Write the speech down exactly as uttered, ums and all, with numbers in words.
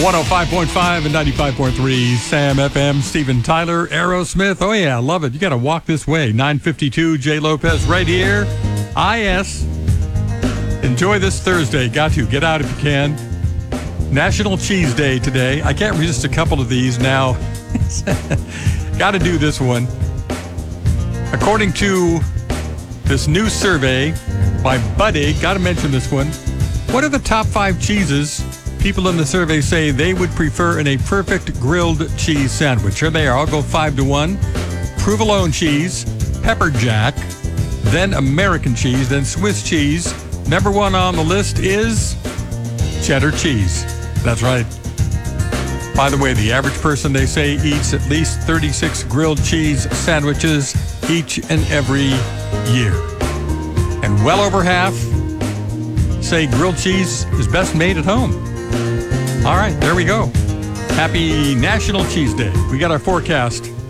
one oh five point five and ninety-five point three Sam F M. Steven Tyler, Aerosmith. Oh, yeah, I love it. You got to walk this way. nine fifty-two, Jay Lopez right here. I S. Enjoy this Thursday. Got to. Get out if you can. National Cheese Day today. I can't resist a couple of these now. Got to do this one. According to this new survey by Buddy, got to mention this one. What are the top five cheeses people in the survey say they would prefer in a perfect grilled cheese sandwich? Here they are. I'll go five to one. Provolone cheese, pepper jack, then American cheese, then Swiss cheese. Number one on the list is cheddar cheese. That's right. By the way, the average person, they say, eats at least thirty-six grilled cheese sandwiches each and every year. And well over half say grilled cheese is best made at home. All right, there we go. Happy National Cheese Day. We got our forecast